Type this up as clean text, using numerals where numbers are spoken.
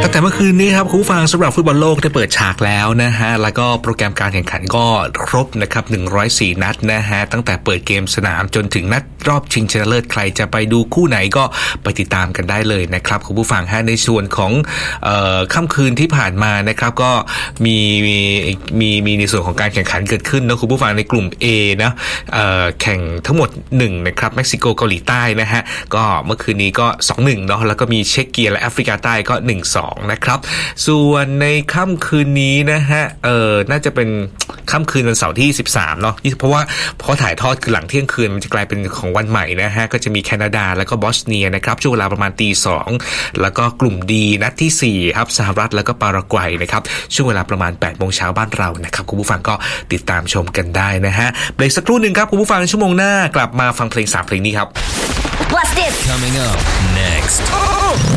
ตั้งแต่เมื่อคืนนี้ครับคุณผู้ฟังสำหรับฟุตบอลโลกได้เปิดฉากแล้วนะฮะแล้วก็โปรแกรมการแข่งขันก็ครบนะครับ104นัดนะฮะตั้งแต่เปิดเกมสนามจนถึงนัดรอบชิงชนะเลิศใครจะไปดูคู่ไหนก็ไปติดตามกันได้เลยนะครับคุณผู้ฟังฮะในส่วนของค่ำคืนที่ผ่านมานะครับก็มีในส่วนของการแข่งขันเกิดขึ้นนะคุณผู้ฟังในกลุ่ม A นะแข่งทั้งหมด1นะครับเม็กซิโกเกาหลีใต้นะฮะก็เมื่อคืนนี้ก็ 2-1 เนาะแล้วก็มีเช็กเกียและแอฟริกาใต้ก็ 1-2 นะครับส่วนในค่ำคืนนี้นะฮะน่าจะเป็นค่ำคืนวันเสาร์ที่13เนาะเพราะว่าพอถ่ายทอดคือหลังเที่ยงคืนมันจะกลายเป็นของวันใหม่นะฮะก็จะมีแคนาดาแล้วก็บอสเนียนะครับช่วงเวลาประมาณ 2:00 แล้วก็กลุ่ม D นัดที่4ครับสหรัฐแล้วก็ปารากวัยนะครับช่วงเวลาประมาณ 8:00 นบ้านเรานะครับคุณผู้ฟังก็ติดตามชมกันได้นะฮะเบรกสักครู่นึงครับคุณผู้ฟังชั่วโมงหน้ากลับมาฟังเพลง3เพลงนี้ครับ Blast it! Coming up next.